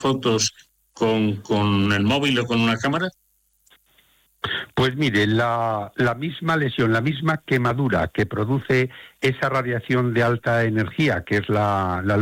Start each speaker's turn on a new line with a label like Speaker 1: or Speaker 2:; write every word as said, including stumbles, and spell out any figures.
Speaker 1: fotos con, con el móvil o con una cámara?
Speaker 2: Pues mire, la, la misma lesión, la misma quemadura que produce esa radiación de alta energía, que es la, la